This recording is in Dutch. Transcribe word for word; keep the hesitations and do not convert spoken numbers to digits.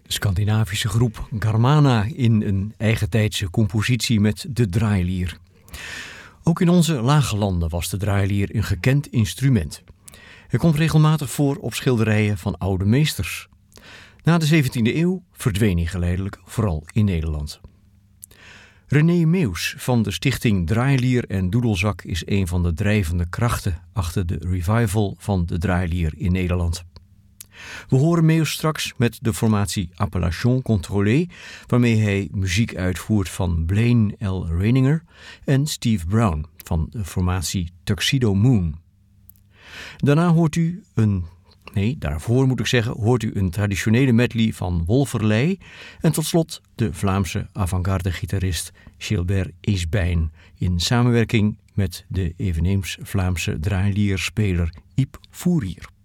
De Scandinavische groep Garmana in een eigentijdse compositie met de draailier. Ook in onze lage landen was de draailier een gekend instrument. Hij komt regelmatig voor op schilderijen van oude meesters. Na de zeventiende eeuw verdween hij geleidelijk, vooral in Nederland. René Meeuws van de stichting Draailier en Doedelzak is een van de drijvende krachten achter de revival van de draailier in Nederland. We horen Meeuws straks met de formatie Appellation Contrôlée, waarmee hij muziek uitvoert van Blaine L. Reininger en Steve Brown van de formatie Tuxedo Moon. Daarna hoort u een, nee, daarvoor moet ik zeggen, hoort u een traditionele medley van Wolverley en tot slot de Vlaamse avant-garde-gitarist Gilbert Eesbijn in samenwerking met de eveneens Vlaamse draailierspeler Yves Fourier.